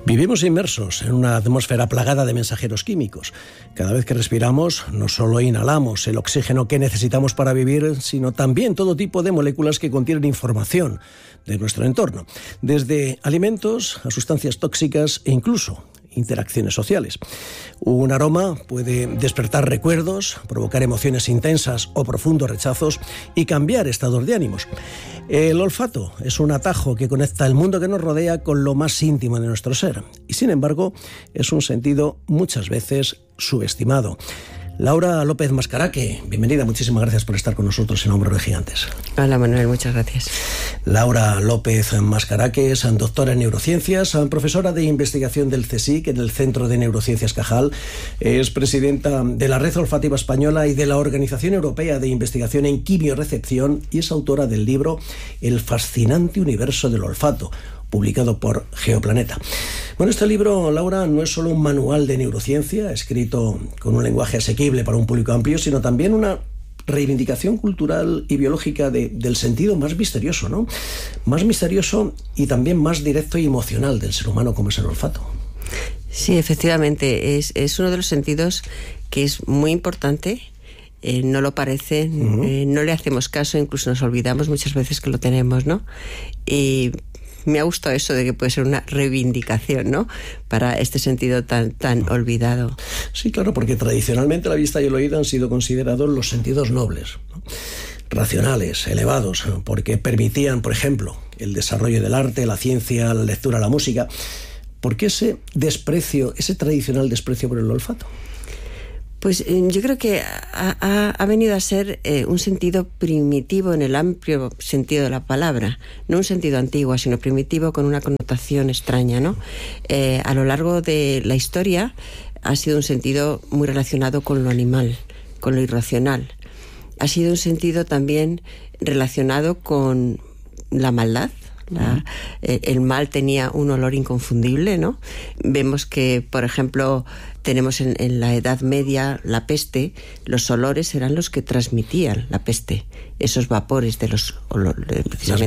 Vivimos inmersos en una atmósfera plagada de mensajeros químicos. Cada vez que respiramos, no solo inhalamos el oxígeno que necesitamos para vivir, sino también todo tipo de moléculas que contienen información de nuestro entorno, desde alimentos a sustancias tóxicas e incluso interacciones sociales. Un aroma puede despertar recuerdos, provocar emociones intensas o profundos rechazos y cambiar estados de ánimos. El olfato es un atajo que conecta el mundo que nos rodea con lo más íntimo de nuestro ser y, sin embargo, es un sentido muchas veces subestimado. Laura López Mascaraque, bienvenida, muchísimas gracias por estar con nosotros en Hombros de Gigantes. Hola Manuel, muchas gracias. Laura López Mascaraque es doctora en neurociencias, profesora de investigación del CSIC en el Centro de Neurociencias Cajal, es presidenta de la Red Olfativa Española y de la Organización Europea de Investigación en Quimiorrecepción y es autora del libro El fascinante universo del olfato, publicado por Geoplaneta. Bueno, este libro, Laura, no es solo un manual de neurociencia escrito con un lenguaje asequible para un público amplio, sino también una reivindicación cultural y biológica del sentido más misterioso, ¿no? Más misterioso y también más directo y emocional del ser humano, como es el olfato. Sí, efectivamente, es uno de los sentidos que es muy importante. No lo parece, no le hacemos caso, incluso nos olvidamos muchas veces que lo tenemos, ¿no? Y me ha gustado eso de que puede ser una reivindicación, ¿no?, para este sentido tan olvidado. Sí, claro, porque tradicionalmente la vista y el oído han sido considerados los sentidos nobles, ¿no?, racionales, elevados, porque permitían, por ejemplo, el desarrollo del arte, la ciencia, la lectura, la música. ¿Por qué ese desprecio, ese tradicional desprecio por el olfato? Pues yo creo que ha venido a ser un sentido primitivo en el amplio sentido de la palabra, no un sentido antiguo, sino primitivo con una connotación extraña, ¿no? A lo largo de la historia ha sido un sentido muy relacionado con lo animal, con lo irracional. Ha sido un sentido también relacionado con la maldad. El mal tenía un olor inconfundible, ¿no? Vemos que, por ejemplo, tenemos en la Edad Media la peste, los olores eran los que transmitían la peste, esos vapores de los olores,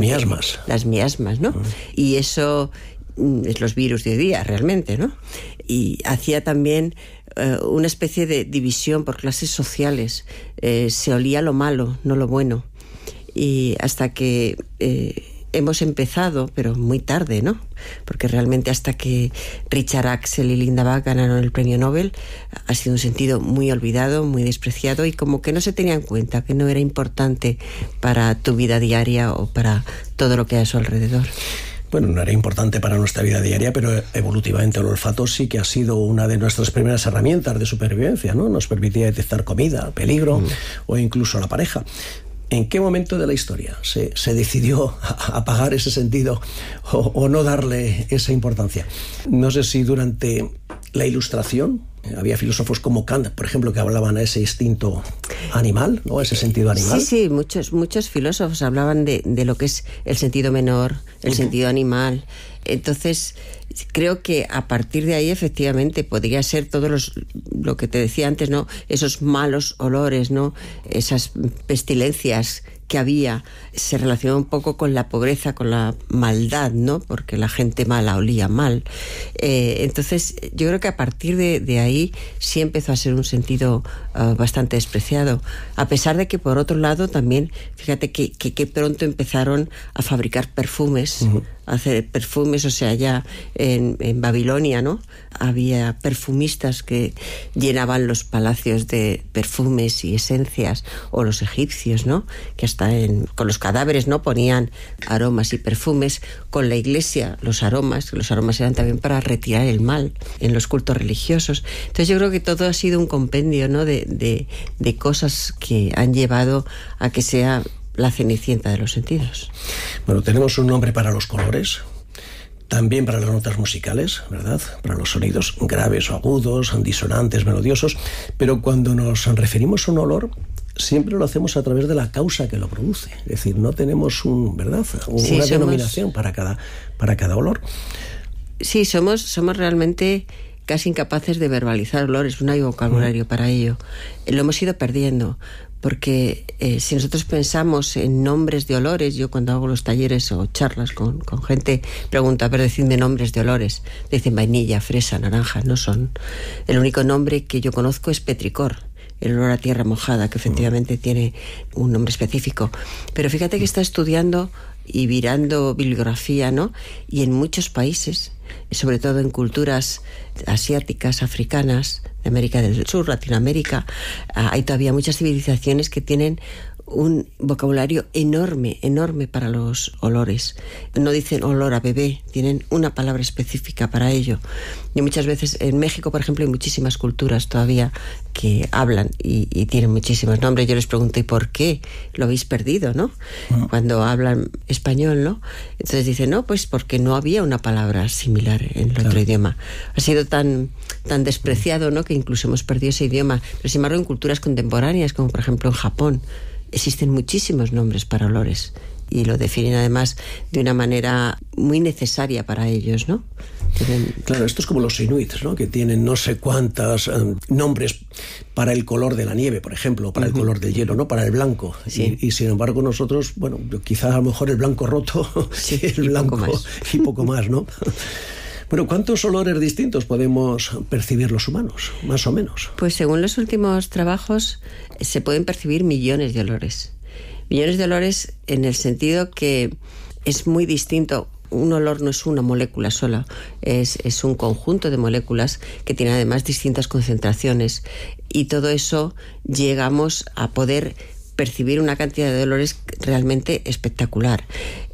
las miasmas, ¿no? Y eso es los virus de hoy día, realmente, ¿no? Y hacía también una especie de división por clases sociales. Se olía lo malo, no lo bueno. Y hasta que hemos empezado, pero muy tarde, ¿no? Porque realmente hasta que Richard Axel y Linda Bach ganaron el premio Nobel ha sido un sentido muy olvidado, muy despreciado y como que no se tenía en cuenta, que no era importante para tu vida diaria o para todo lo que hay a su alrededor. Bueno, no era importante para nuestra vida diaria, pero evolutivamente el olfato sí que ha sido una de nuestras primeras herramientas de supervivencia, ¿no? Nos permitía detectar comida, peligro o incluso la pareja. ¿En qué momento de la historia se decidió apagar ese sentido o no darle esa importancia? No sé si durante la Ilustración había filósofos como Kant, por ejemplo, que hablaban a ese instinto animal, ¿no?, ese sentido animal. Sí, muchos filósofos hablaban de lo que es el sentido menor, el sentido animal. Entonces, creo que a partir de ahí, efectivamente, podría ser lo que te decía antes, ¿no?, esos malos olores, ¿no?, esas pestilencias que había, se relacionó un poco con la pobreza, con la maldad, ¿no?, porque la gente mala olía mal. Entonces, yo creo que a partir de ahí sí empezó a ser un sentido bastante despreciado. A pesar de que, por otro lado, también, fíjate que pronto empezaron a fabricar perfumes, a hacer perfumes, o sea, ya en Babilonia, ¿no?, había perfumistas que llenaban los palacios de perfumes y esencias, o los egipcios, ¿no?, que hasta con los cadáveres, ¿no?, ponían aromas y perfumes. Con la iglesia, los aromas eran también para retirar el mal en los cultos religiosos. Entonces yo creo que todo ha sido un compendio, ¿no?, de cosas que han llevado a que sea la cenicienta de los sentidos. Bueno, tenemos un nombre para los colores, también para las notas musicales, ¿verdad?, para los sonidos graves o agudos, disonantes, melodiosos, pero cuando nos referimos a un olor, siempre lo hacemos a través de la causa que lo produce. Es decir, no tenemos una denominación para cada olor. Sí, somos realmente casi incapaces de verbalizar olores, no hay vocabulario para ello. Lo hemos ido perdiendo, porque si nosotros pensamos en nombres de olores, yo cuando hago los talleres o charlas con gente, pregunto, a ver, decidme nombres de olores. Dicen vainilla, fresa, naranja, no son. El único nombre que yo conozco es petricor, el olor a tierra mojada, que efectivamente tiene un nombre específico. Pero fíjate que está estudiando y mirando bibliografía, ¿no? Y en muchos países, sobre todo en culturas asiáticas, africanas, de América del Sur, Latinoamérica, hay todavía muchas civilizaciones que tienen un vocabulario enorme para los olores. No dicen olor a bebé, tienen una palabra específica para ello. Y muchas veces en México, por ejemplo, hay muchísimas culturas todavía que hablan y tienen muchísimos nombres. Yo les pregunto, ¿y por qué lo habéis perdido, no? Cuando hablan español, ¿no? Entonces dicen, no, pues porque no había una palabra similar en el otro idioma. Ha sido tan despreciado, ¿no?, que incluso hemos perdido ese idioma. Pero sin embargo, en culturas contemporáneas, como por ejemplo en Japón, existen muchísimos nombres para olores y lo definen además de una manera muy necesaria para ellos, ¿no? Claro, esto es como los inuits, ¿no?, que tienen no sé cuántos nombres para el color de la nieve, por ejemplo, para el color del hielo, ¿no?, para el blanco. Sí. Y sin embargo nosotros, bueno, quizás a lo mejor el blanco roto, sí, el blanco y poco más, ¿no? Bueno, ¿cuántos olores distintos podemos percibir los humanos, más o menos? Pues según los últimos trabajos se pueden percibir millones de olores. Millones de olores en el sentido que es muy distinto. Un olor no es una molécula sola, es un conjunto de moléculas que tienen además distintas concentraciones. Y todo eso llegamos a poder percibir una cantidad de olores realmente espectacular.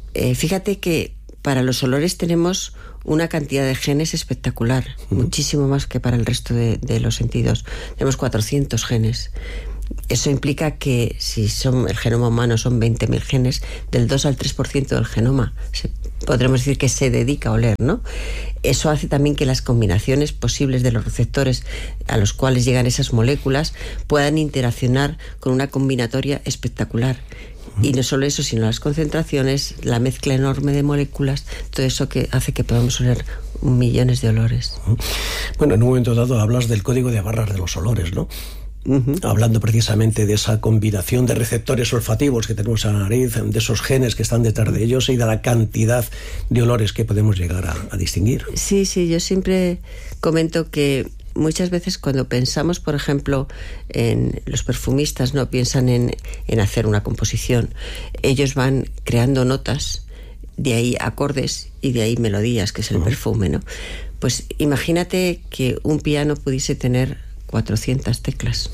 Fíjate que para los olores tenemos una cantidad de genes espectacular, muchísimo más que para el resto de los sentidos. Tenemos 400 genes. Eso implica que si el genoma humano son 20.000 genes, del 2 al 3% del genoma podremos decir que se dedica a oler, ¿no? Eso hace también que las combinaciones posibles de los receptores a los cuales llegan esas moléculas puedan interaccionar con una combinatoria espectacular. Y no solo eso, sino las concentraciones, la mezcla enorme de moléculas, todo eso que hace que podamos oler millones de olores. Bueno, en un momento dado hablas del código de barras de los olores, ¿no? Hablando precisamente de esa combinación de receptores olfativos que tenemos en la nariz, de esos genes que están detrás de ellos y de la cantidad de olores que podemos llegar a distinguir. Sí, yo siempre comento que muchas veces cuando pensamos, por ejemplo, en los perfumistas, no piensan en hacer una composición. Ellos van creando notas, de ahí acordes y de ahí melodías, que es el perfume, ¿no? Pues imagínate que un piano pudiese tener 400 teclas.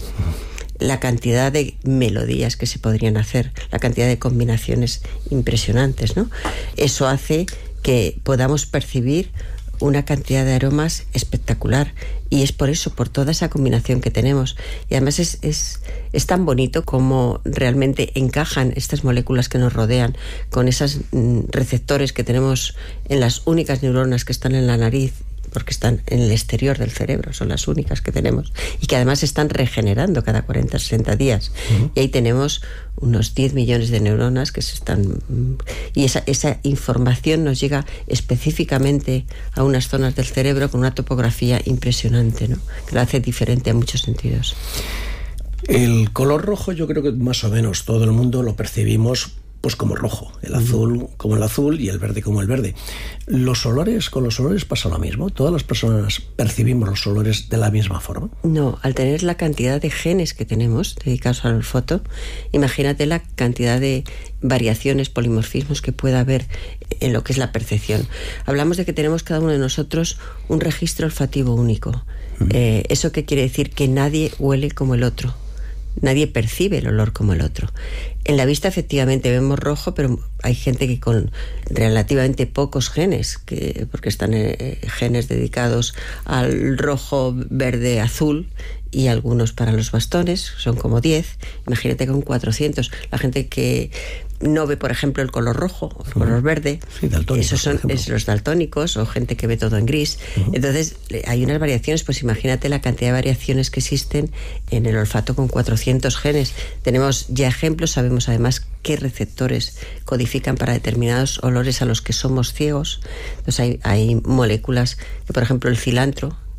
La cantidad de melodías que se podrían hacer, la cantidad de combinaciones impresionantes, ¿no? Eso hace que podamos percibir una cantidad de aromas espectacular, y es por eso, por toda esa combinación que tenemos. Y además es tan bonito como realmente encajan estas moléculas que nos rodean con esos receptores que tenemos en las únicas neuronas que están en la nariz, porque están en el exterior del cerebro, son las únicas que tenemos, y que además están regenerando cada 40 o 60 días. Y ahí tenemos unos 10 millones de neuronas que se están... Y esa información nos llega específicamente a unas zonas del cerebro con una topografía impresionante, ¿no?, que la hace diferente en muchos sentidos. El color rojo yo creo que más o menos todo el mundo lo percibimos pues como rojo, el azul como el azul y el verde como el verde. Con los olores pasa lo mismo. ¿Todas las personas percibimos los olores de la misma forma? No, al tener la cantidad de genes que tenemos dedicados al olfato, imagínate la cantidad de variaciones, polimorfismos que pueda haber en lo que es la percepción. Hablamos de que tenemos cada uno de nosotros un registro olfativo único. ¿Eso qué quiere decir? Que nadie huele como el otro. Nadie percibe el olor como el otro. En la vista efectivamente vemos rojo, pero hay gente que con relativamente pocos genes, porque están genes dedicados al rojo, verde, azul, y algunos para los bastones, son como 10. Imagínate con 400. La gente que no ve, por ejemplo, el color rojo o el color verde, sí, esos son los daltónicos, o gente que ve todo en gris. Entonces hay unas variaciones, pues imagínate la cantidad de variaciones que existen en el olfato con 400 genes. Tenemos ya ejemplos, sabemos además qué receptores codifican para determinados olores a los que somos ciegos. Entonces hay moléculas que, por ejemplo, el cilantro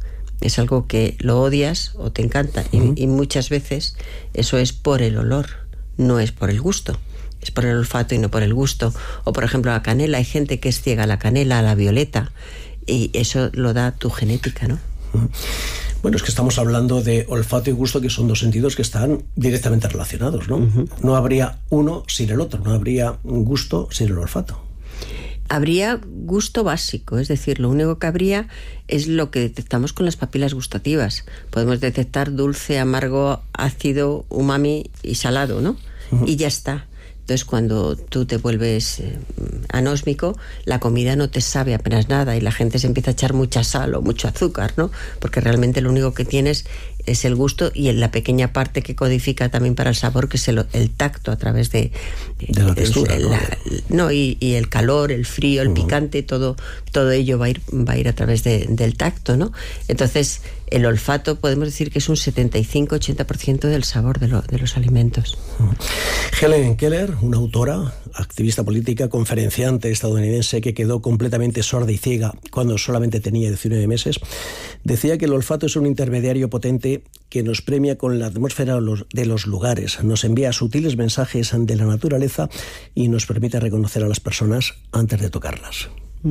Es algo que lo odias o te encanta. Y muchas veces eso es por el olor, no es por el gusto. Es por el olfato y no por el gusto. O por ejemplo la canela, hay gente que es ciega a la canela, a la violeta, y eso lo da tu genética, ¿no? Bueno, es que estamos hablando de olfato y gusto, que son dos sentidos que están directamente relacionados, ¿no? No habría uno sin el otro, no habría gusto sin el olfato. Habría gusto básico, es decir, lo único que habría es lo que detectamos con las papilas gustativas. Podemos detectar dulce, amargo, ácido, umami y salado, ¿no? Y ya está. Entonces, cuando tú te vuelves anósmico, la comida no te sabe apenas nada y la gente se empieza a echar mucha sal o mucho azúcar, ¿no? Porque realmente lo único que tienes es el gusto y la pequeña parte que codifica también para el sabor, que es el tacto a través de la textura, ¿no? Y el calor, el frío, el picante, todo ello va a ir a través del tacto, ¿no? Entonces, el olfato podemos decir que es un 75-80% del sabor de los alimentos. Helen Keller, una autora, activista política, conferenciante estadounidense que quedó completamente sorda y ciega cuando solamente tenía 19 meses, decía que el olfato es un intermediario potente que nos premia con la atmósfera de los lugares, nos envía sutiles mensajes de la naturaleza y nos permite reconocer a las personas antes de tocarlas.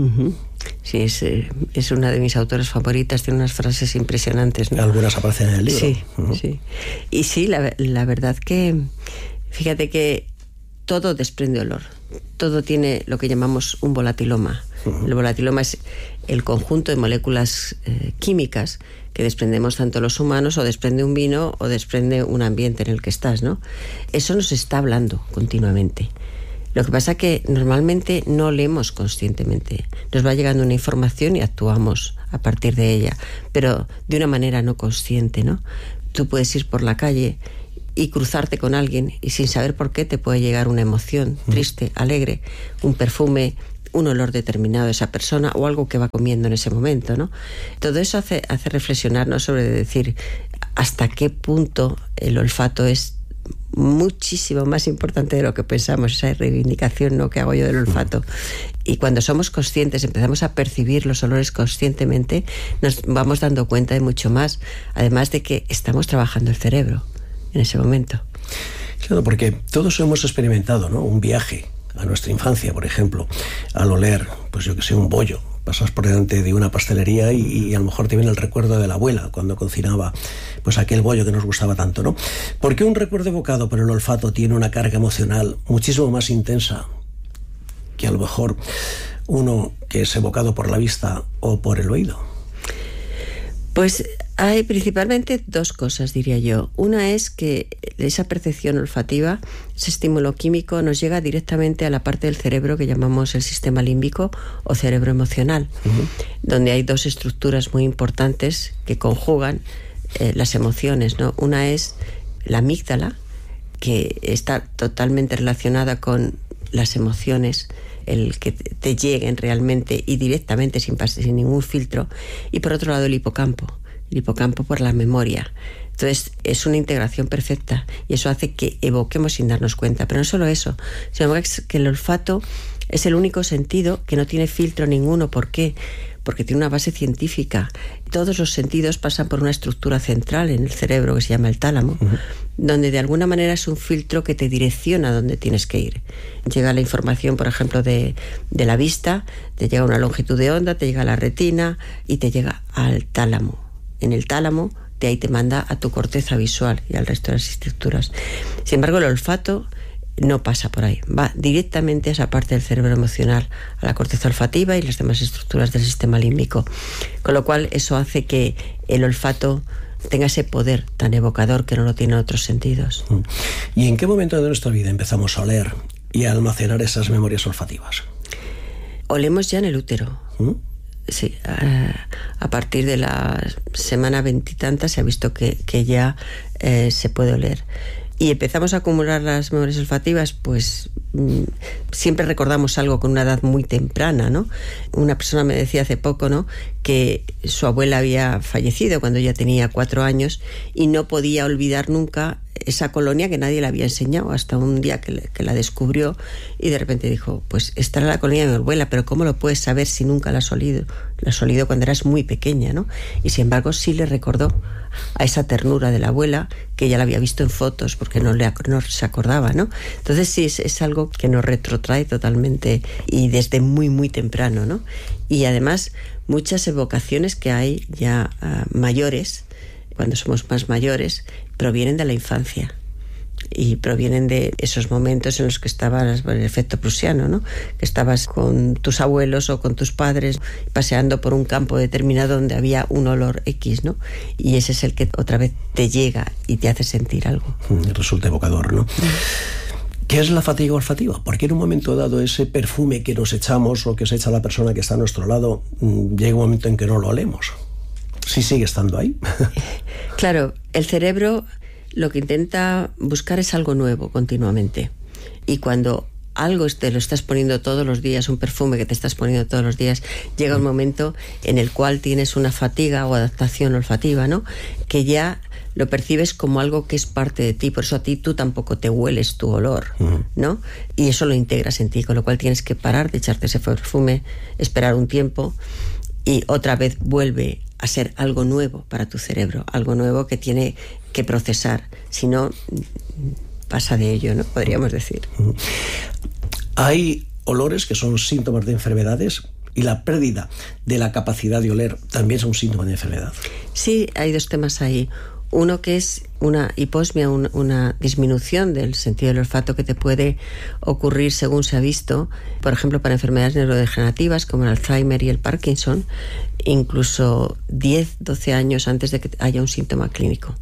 Sí, es una de mis autoras favoritas, tiene unas frases impresionantes, ¿no? Algunas aparecen en el libro. Sí, sí. Y sí, la verdad que, fíjate que todo desprende olor, todo tiene lo que llamamos un volatiloma. El volatiloma es el conjunto de moléculas químicas que desprendemos tanto los humanos, o desprende un vino o desprende un ambiente en el que estás, ¿no? Eso nos está hablando continuamente. Lo que pasa es que normalmente no leemos conscientemente. Nos va llegando una información y actuamos a partir de ella, pero de una manera no consciente, ¿no? Tú puedes ir por la calle y cruzarte con alguien y sin saber por qué te puede llegar una emoción triste, alegre, un perfume, un olor determinado de esa persona o algo que va comiendo en ese momento, ¿no? Todo eso hace reflexionarnos sobre decir hasta qué punto el olfato es muchísimo más importante de lo que pensamos, esa reivindicación, ¿no?, que hago yo del olfato. Y cuando somos conscientes, empezamos a percibir los olores conscientemente, nos vamos dando cuenta de mucho más, además de que estamos trabajando el cerebro en ese momento. Claro, porque todos hemos experimentado, ¿no?, un viaje a nuestra infancia, por ejemplo, al oler, pues yo que sé, un bollo. Pasas por delante de una pastelería y a lo mejor te viene el recuerdo de la abuela cuando cocinaba pues aquel bollo que nos gustaba tanto, ¿no? Porque un recuerdo evocado por el olfato tiene una carga emocional muchísimo más intensa que a lo mejor uno que es evocado por la vista o por el oído. Pues hay principalmente dos cosas, diría yo. Una es que esa percepción olfativa, ese estímulo químico, nos llega directamente a la parte del cerebro que llamamos el sistema límbico o cerebro emocional, donde hay dos estructuras muy importantes que conjugan las emociones, ¿no? Una es la amígdala, que está totalmente relacionada con las emociones, el que te lleguen realmente y directamente sin ningún filtro, y por otro lado el hipocampo por la memoria. Entonces es una integración perfecta y eso hace que evoquemos sin darnos cuenta. Pero no solo eso, sino que el olfato es el único sentido que no tiene filtro ninguno. ¿Por qué? Porque tiene una base científica. Todos los sentidos pasan por una estructura central en el cerebro que se llama el tálamo, donde de alguna manera es un filtro que te direcciona a donde tienes que ir. Llega la información, por ejemplo, de la vista, te llega una longitud de onda, te llega a la retina y te llega al tálamo. En el tálamo, de ahí te manda a tu corteza visual y al resto de las estructuras. Sin embargo, el olfato no pasa por ahí, va directamente a esa parte del cerebro emocional, a la corteza olfativa y las demás estructuras del sistema límbico. Con lo cual, eso hace que el olfato tenga ese poder tan evocador que no lo tienen otros sentidos. ¿Y en qué momento de nuestra vida empezamos a oler y a almacenar esas memorias olfativas? Olemos ya en el útero. Sí, a partir de la semana 20 y tantas se ha visto que ya se puede oler. Y empezamos a acumular las memorias olfativas, pues siempre recordamos algo con una edad muy temprana, ¿no? Una persona me decía hace poco, ¿no?, que su abuela había fallecido cuando ella tenía 4 años y no podía olvidar nunca esa colonia que nadie le había enseñado hasta un día que la descubrió, y de repente dijo, pues esta era la colonia de mi abuela, pero ¿cómo lo puedes saber si nunca la has olido? La has olido cuando eras muy pequeña, ¿no? Y sin embargo sí le recordó a esa ternura de la abuela, que ya la había visto en fotos porque no se acordaba, ¿no? Entonces sí, es algo que nos retrotrae totalmente, y desde muy muy temprano, ¿no? Y además muchas evocaciones que hay ya mayores, cuando somos más mayores, provienen de la infancia y provienen de esos momentos en los que estabas, el efecto prusiano, ¿no? Que estabas con tus abuelos o con tus padres paseando por un campo determinado donde había un olor X, ¿no? Y ese es el que otra vez te llega y te hace sentir algo. Resulta evocador, ¿no? ¿Qué es la fatiga olfativa? Porque en un momento dado ese perfume que nos echamos o que se echa la persona que está a nuestro lado, llega un momento en que no lo olemos. ¿Sí sigue estando ahí? Claro, el cerebro lo que intenta buscar es algo nuevo continuamente. Y cuando algo te lo estás poniendo todos los días, un perfume que te estás poniendo todos los días, llega un momento en el cual tienes una fatiga o adaptación olfativa, ¿no? Que ya lo percibes como algo que es parte de ti. Por eso a ti tú tampoco te hueles tu olor, ¿no? Y eso lo integras en ti, con lo cual tienes que parar de echarte ese perfume, esperar un tiempo, y otra vez vuelve a ser algo nuevo para tu cerebro, algo nuevo que tiene que procesar. Si no, pasa de ello, ¿no? Podríamos decir. Hay olores que son síntomas de enfermedades, y la pérdida de la capacidad de oler también es un síntoma de enfermedad. Sí, hay dos temas ahí. Uno que es una hiposmia, una disminución del sentido del olfato que te puede ocurrir según se ha visto, por ejemplo, para enfermedades neurodegenerativas como el Alzheimer y el Parkinson, incluso 10, 12 años antes de que haya un síntoma clínico.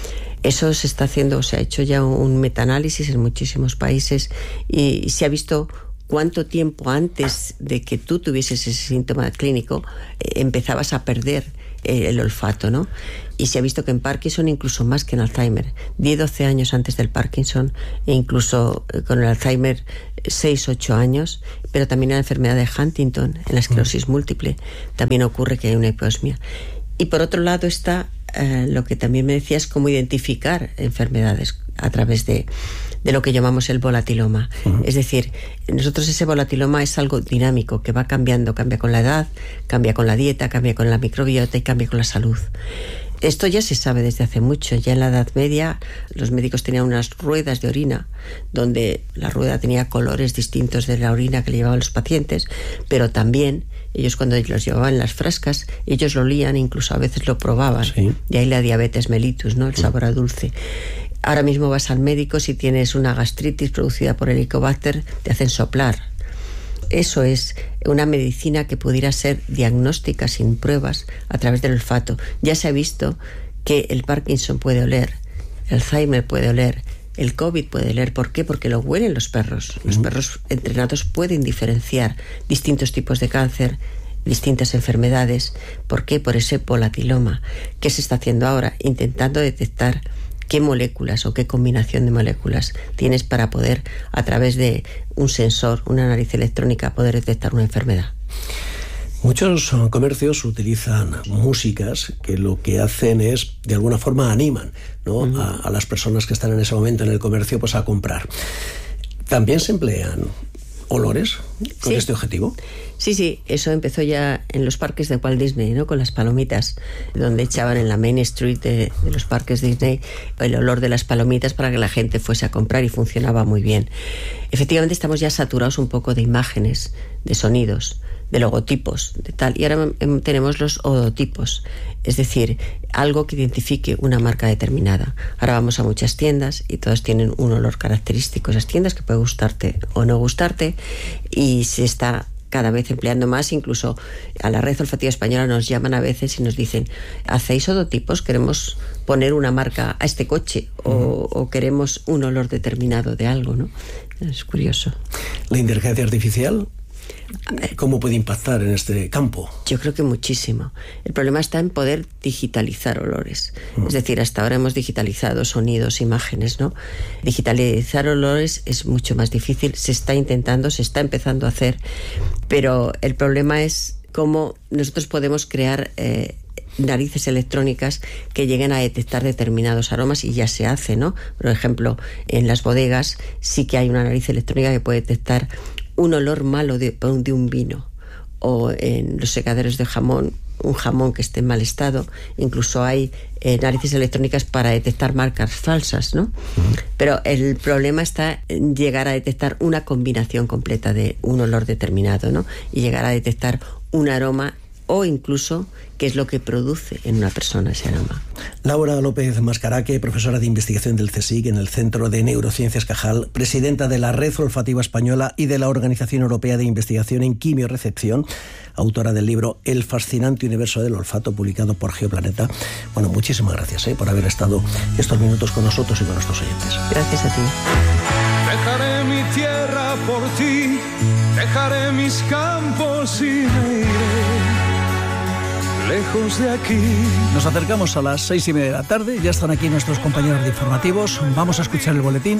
Eso se está haciendo, se ha hecho ya un metaanálisis en muchísimos países, y se ha visto cuánto tiempo antes de que tú tuvieses ese síntoma clínico empezabas a perder el olfato, ¿no? Y se ha visto que en Parkinson incluso más que en Alzheimer, 10-12 años antes del Parkinson, e incluso con el Alzheimer 6-8 años, pero también en la enfermedad de Huntington, en la esclerosis múltiple, también ocurre que hay una hiposmia. Y por otro lado está lo que también me decías, cómo identificar enfermedades a través de lo que llamamos el volatiloma. Es decir, nosotros ese volatiloma es algo dinámico, que va cambiando, cambia con la edad, cambia con la dieta, cambia con la microbiota y cambia con la salud. Esto ya se sabe desde hace mucho. Ya en la Edad Media los médicos tenían unas ruedas de orina, donde la rueda tenía colores distintos de la orina que le llevaban los pacientes, pero también ellos, cuando los llevaban en las frascas, ellos lo olían, incluso a veces lo probaban. Sí. De ahí la diabetes mellitus, ¿no? El sabor a dulce. Ahora mismo vas al médico, si tienes una gastritis producida por Helicobacter, te hacen soplar. Eso es una medicina que pudiera ser diagnóstica sin pruebas a través del olfato. Ya se ha visto que el Parkinson puede oler, el Alzheimer puede oler, el COVID puede oler. ¿Por qué? Porque lo huelen los perros. Los perros entrenados pueden diferenciar distintos tipos de cáncer, distintas enfermedades. ¿Por qué? Por ese volatiloma. ¿Qué se está haciendo ahora? Intentando detectar qué moléculas o qué combinación de moléculas tienes para poder, a través de un sensor, una nariz electrónica, poder detectar una enfermedad. Muchos comercios utilizan músicas que lo que hacen es, de alguna forma, animan, ¿no? a las personas que están en ese momento en el comercio, pues a comprar. ¿También se emplean olores con este objetivo? Sí, eso empezó ya en los parques de Walt Disney, ¿no? Con las palomitas, donde echaban en la Main Street de los parques Disney el olor de las palomitas para que la gente fuese a comprar, y funcionaba muy bien. Efectivamente estamos ya saturados un poco de imágenes, de sonidos, de logotipos, de tal, y ahora tenemos los odotipos, es decir, algo que identifique una marca determinada. Ahora vamos a muchas tiendas y todas tienen un olor característico, esas tiendas, que puede gustarte o no gustarte, y se está cada vez empleando más. Incluso a la Red Olfativa Española nos llaman a veces y nos dicen: ¿hacéis odotipos? Queremos poner una marca a este coche, o queremos un olor determinado de algo, ¿no? Es curioso. ¿La inteligencia artificial cómo puede impactar en este campo? Yo creo que muchísimo. El problema está en poder digitalizar olores. Es decir, hasta ahora hemos digitalizado sonidos, imágenes, ¿no? Digitalizar olores es mucho más difícil. Se está intentando, se está empezando a hacer, pero el problema es cómo nosotros podemos crear narices electrónicas que lleguen a detectar determinados aromas, y ya se hace, ¿no? Por ejemplo, en las bodegas sí que hay una nariz electrónica que puede detectar un olor malo de un vino, o en los secaderos de jamón, un jamón que esté en mal estado. Incluso hay narices electrónicas para detectar marcas falsas, ¿no? Pero el problema está en llegar a detectar una combinación completa de un olor determinado, ¿no? Y llegar a detectar un aroma, o incluso qué es lo que produce en una persona ese aroma. Laura López Mascaraque, profesora de investigación del CSIC en el Centro de Neurociencias Cajal, presidenta de la Red Olfativa Española y de la Organización Europea de Investigación en Quimiorecepción, autora del libro El fascinante universo del olfato, publicado por Geoplaneta. Bueno, muchísimas gracias por haber estado estos minutos con nosotros y con nuestros oyentes. Gracias a ti. Dejaré mi tierra por ti, dejaré mis campos y me iré lejos de aquí. Nos acercamos a las 6:30 de la tarde, ya están aquí nuestros compañeros de informativos. Vamos a escuchar el boletín